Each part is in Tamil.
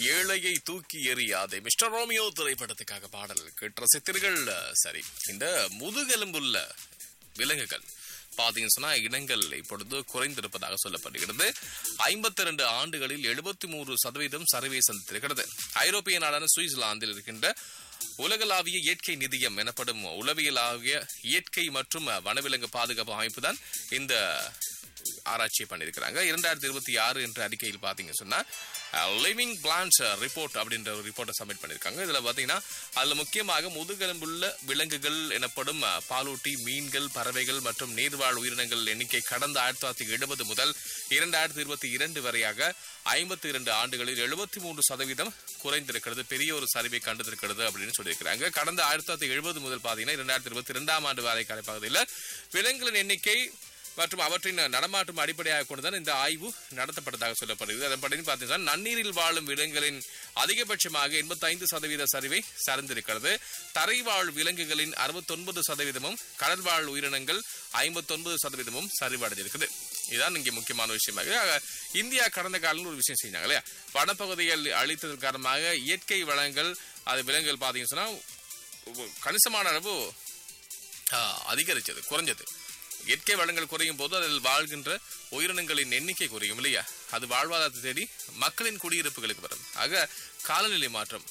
ஏழையை தூக்கி எறியாதே மிஸ்டர் ரோமியோ திரைப்படத்துக்காக பாடல் கேட்டு ரசித்தீர்கள். சரி, இந்த முதுகெலும்புள்ள விலங்குகள் பாத்தீங்கன்னு சொன்னா இனங்கள் இப்பொழுது குறைந்திருப்பதாக சொல்லப்படுகிறது. 52 ஆண்டுகளில் 73% சரிவை சந்தித்திருக்கிறது. ஐரோப்பிய நாடான சுவிட்சர்லாந்தில் இருக்கின்ற உலகளாவிய இயற்கை நிதியம் எனப்படும் உளவியலாவிய இயற்கை மற்றும் வனவிலங்கு பாதுகாப்பு அமைப்பு தான் இந்த ஆராய்ச்சி பண்ணியிருக்கிறாங்க. 2026 என்ற அறிக்கையில் பாத்தீங்க சொன்னா லிவிங் பிளான்ஸ் ரிப்போர்ட் அப்படின்ற ஒரு ரிப்போர்ட்டை சப்மிட் பண்ணியிருக்காங்க. இதுல பாத்தீங்கன்னா அதுல முக்கியமாக முதுகெலும்புள்ள விலங்குகள் எனப்படும் பாலூட்டி மீன்கள், பறவைகள் மற்றும் நீர்வாழ் உயிரினங்கள் எண்ணிக்கை கடந்த 1970 முதல் 2022 வரையாக 52 ஆண்டுகளில் 73% குறைந்திருக்கிறது. பெரிய ஒரு சரிவை கண்டிருக்கிறது அப்படின்னு சொல்லியிருக்கிறாங்க. கடந்த 1970 முதல் பாத்தீங்கன்னா 2022 ஆண்டு வரை பகுதியில் விலங்குகளின் எண்ணிக்கை மற்றும் அவற்றின் நடமாட்டம் அடிப்படையாக கொண்டுதான் இந்த ஆய்வு நடத்தப்பட்டதாக சொல்லப்படுகிறது. அதன்படி பார்த்தீங்கன்னா நன்னீரில் வாழும் விலங்குகளின் அதிகபட்சமாக 85% சரிவை சார்ந்திருக்கிறது. தரைவாழ் விலங்குகளின் 69%, கடல்வாழ் உயிரினங்கள் 59% சரிவடைந்திருக்குது. இதுதான் இங்கே முக்கியமான விஷயமாக. இந்தியா கடந்த காலத்தில் ஒரு விஷயம் செஞ்சாங்க இல்லையா, வனப்பகுதிகள் அழித்ததன் காரணமாக இயற்கை வளங்கள் அது விலங்குகள் பார்த்தீங்கன்னு சொன்னா கணிசமான அளவு அதிகரிச்சது, குறைஞ்சது. இயற்கை வளங்கள் குறையும் போது அதில் வாழ்கின்ற உயிரினங்களின் எண்ணிக்கை குறையும் இல்லையா, அது வாழ்வாதாரத்தை தேடி மக்களின் குடியிருப்புகளுக்கு வரும். ஆக காலநிலை மாற்றம்,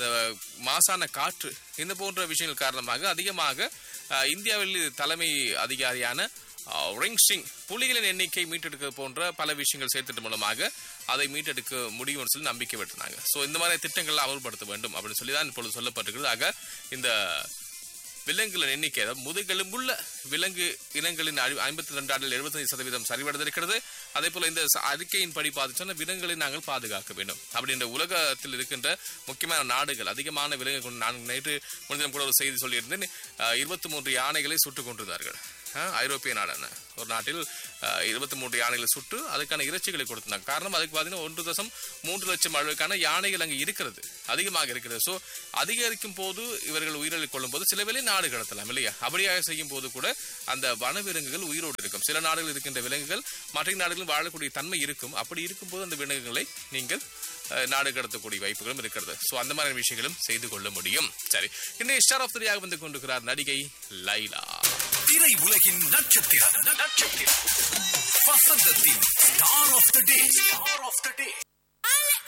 மாசான காற்று, இந்த போன்ற விஷயங்கள் காரணமாக அதிகமாக இந்தியாவில் தலைமை அதிகாரியான ரிங் சிங் புலிகளின் எண்ணிக்கை மீட்டெடுக்க போன்ற பல விஷயங்கள் சேர்த்துட்டு மூலமாக அதை மீட்டெடுக்க முடியும்னு சொல்லி நம்பிக்கை விட்டுருந்தாங்க. ஸோ இந்த மாதிரி திட்டங்களை அமல்படுத்த வேண்டும் அப்படின்னு சொல்லி தான் இப்பொழுது சொல்லப்பட்டிருக்கிறது. ஆக இந்த விலங்குகளின் எண்ணிக்கை, முதுகெலும்புள்ள விலங்கு இனங்களின் 52 ஆண்டில் 75% சரிவடைந்திருக்கிறது. அதே போல இந்த அறிக்கையின் படி பார்த்துச்சோன்னா விலங்குகளை நாங்கள் பாதுகாக்க வேண்டும் அப்படின்ற உலகத்தில் இருக்கின்ற முக்கியமான நாடுகள் அதிகமான விலங்கு. நான் நேற்று முன்தினம் கூட ஒரு செய்தி சொல்லியிருந்தேன், 23 யானைகளை சுட்டுக் கொண்டிருந்தார்கள். ஐரோப்பிய நாடான ஒரு நாட்டில் 23 யானைகளை சுட்டு அதுக்கான இறைச்சிகளை கொடுத்தாங்க. காரணம் அதுக்கு பார்த்தீங்கன்னா 1.3 லட்சம் அளவுக்கான யானைகள் அங்கே இருக்கிறது, அதிகமாக இருக்கிறது. ஸோ அதிகரிக்கும் போது இவர்கள் உயிரிழை கொள்ளும் போது சில வேளை நாடு கடத்தலாம் இல்லையா, அப்படியாக செய்யும் போது கூட அந்த வனவிலங்குகள் உயிரோடு இருக்கும். சில நாடுகள் இருக்கின்ற விலங்குகள் மற்ற நாடுகளில் வாழக்கூடிய தன்மை இருக்கும். அப்படி இருக்கும்போது அந்த விலங்குகளை நீங்கள் நாடு கடத்தக்கூடிய வாய்ப்புகளும் இருக்கிறது. ஸோ அந்த மாதிரி விஷயங்களும் செய்து கொள்ள முடியும். சரி, இன்றைய ஸ்டார் ஆஃப் தி டேயாக வந்து கொண்டிருக்கிறார் நடிகை லைலா. திரை உலகின் நட்சத்திரம் வசந்தத்தின் ஸ்டார் ஆஃப் தி டே.